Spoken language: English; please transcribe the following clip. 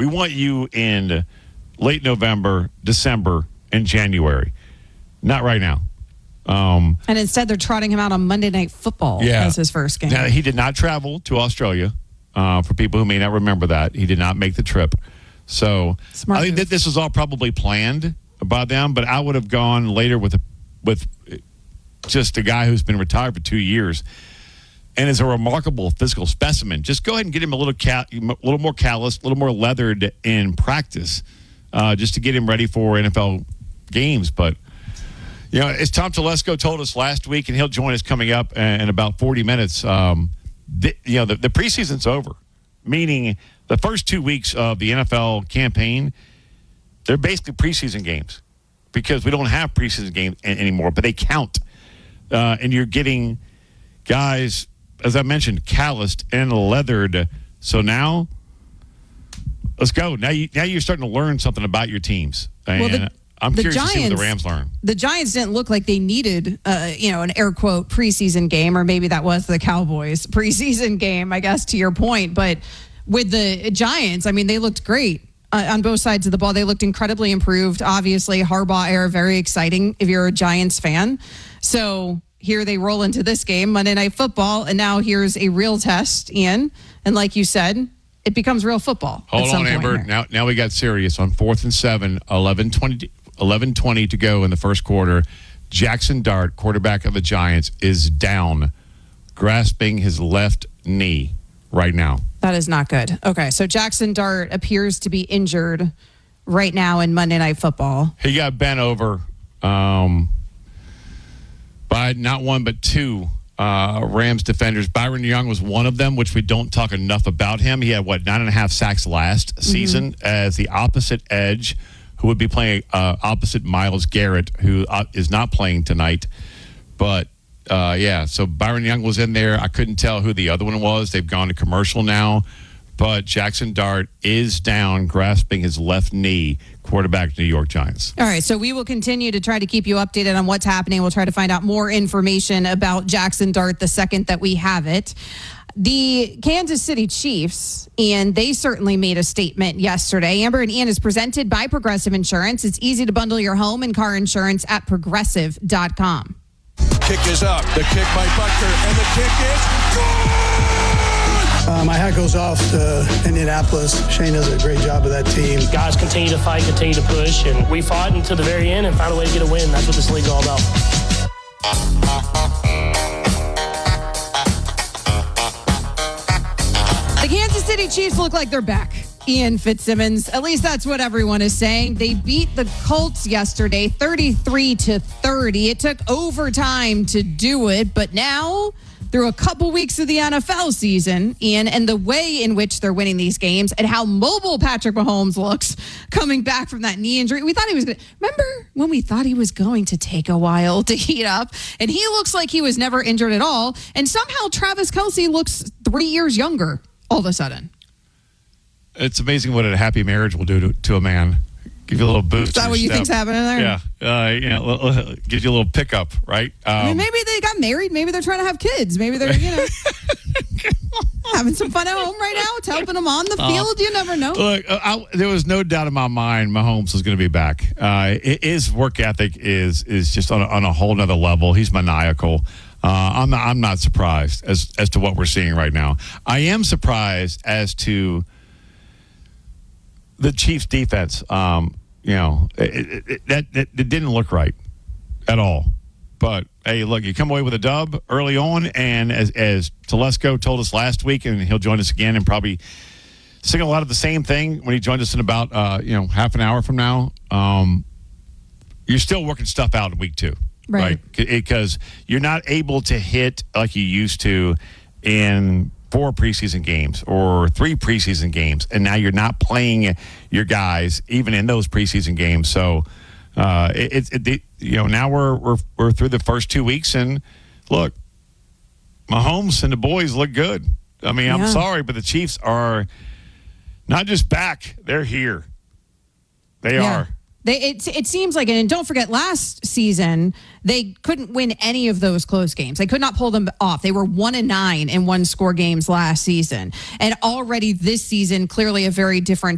We want you in late November, December, and January. Not right now. And instead, they're trotting him out on Monday Night Football as his first game. Now, he did not travel to Australia. For people who may not remember that, he did not make the trip. So I think that this was all probably planned by them, but I would have gone later with just a guy who's been retired for 2 years and is a remarkable physical specimen. Just go ahead and get him a little more callous, a little more leathered in practice, just to get him ready for NFL games. But as Tom Telesco told us last week, and he'll join us coming up in about 40 minutes. The preseason's over, meaning the first 2 weeks of the NFL campaign, they're basically preseason games because we don't have preseason games anymore, but they count. And you're getting guys, as I mentioned, calloused and leathered. So now, let's go. Now you're starting to learn something about your teams. And I'm curious to see what the Rams learn. The Giants didn't look like they needed, an air quote preseason game, or maybe that was the Cowboys preseason game, I guess, to your point. But with the Giants, I mean, they looked great on both sides of the ball. They looked incredibly improved. Obviously, Harbaugh era, very exciting if you're a Giants fan. So here they roll into this game, Monday Night Football, and now here's a real test, Ian. And like you said, it becomes real football. Hold on, Amber. Now we got serious on 4th and 7, 11:20 to go in the first quarter. Jackson Dart, quarterback of the Giants, is down, grasping his left knee right now. That is not good. Okay, so Jackson Dart appears to be injured right now in Monday Night Football. He got bent over by not one but two Rams defenders. Byron Young was one of them, which we don't talk enough about him. He had, 9.5 sacks last season as the opposite edge, who would be playing opposite Myles Garrett, who is not playing tonight. But, so Byron Young was in there. I couldn't tell who the other one was. They've gone to commercial now. But Jackson Dart is down, grasping his left knee, quarterback New York Giants. All right, so we will continue to try to keep you updated on what's happening. We'll try to find out more information about Jackson Dart the second that we have it. The Kansas City Chiefs, and they certainly made a statement yesterday. Amber and Ian is presented by Progressive Insurance. It's easy to bundle your home and car insurance at Progressive.com. Kick is up. The kick by Butker, and the kick is good! My hat goes off to Indianapolis. Shane does a great job of that team. Guys continue to fight, continue to push, and we fought until the very end and found a way to get a win. That's what this league's all about. The Kansas City Chiefs look like they're back. Ian Fitzsimmons, at least that's what everyone is saying. They beat the Colts yesterday 33-30. It took overtime to do it, but now through a couple weeks of the NFL season, Ian, and the way in which they're winning these games and how mobile Patrick Mahomes looks coming back from that knee injury. We thought he was going to, remember when we thought he was going to take a while to heat up, and he looks like he was never injured at all. And somehow Travis Kelce looks 3 years younger all of a sudden. It's amazing what a happy marriage will do to a man. Give you a little boost. Is that what you think's happening there? Yeah. Gives you a little pickup, right? Maybe they got married. Maybe they're trying to have kids. Maybe they're, having some fun at home right now. It's helping them on the field. You never know. Look, there was no doubt in my mind Mahomes was going to be back. His work ethic is just on a whole nother level. He's maniacal. I'm not surprised as to what we're seeing right now. I am surprised as to the Chiefs' defense. It didn't look right at all. But, hey, look, you come away with a dub early on, and as Telesco told us last week, and he'll join us again and probably sing a lot of the same thing when he joined us in about, half an hour from now, you're still working stuff out in week 2. Right? Because you're not able to hit like you used to in 4 preseason games or 3 preseason games, and now you're not playing your guys even in those preseason games. So now we're through the first 2 weeks, and look, Mahomes and the boys look good. I mean, I'm sorry, but the Chiefs are not just back; they're here. They are. It seems like, and don't forget, last season, they couldn't win any of those close games. They could not pull them off. They were 1-9 in one-score games last season. And already this season, clearly a very different